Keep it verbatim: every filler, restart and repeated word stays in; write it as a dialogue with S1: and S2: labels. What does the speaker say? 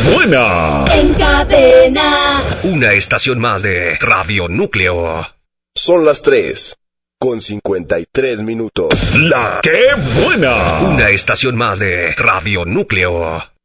S1: buena!
S2: En cadena.
S1: Una estación más de Radio Núcleo.
S3: Son las tres, con cincuenta y tres minutos.
S1: ¡La qué buena! Una estación más de Radio Núcleo.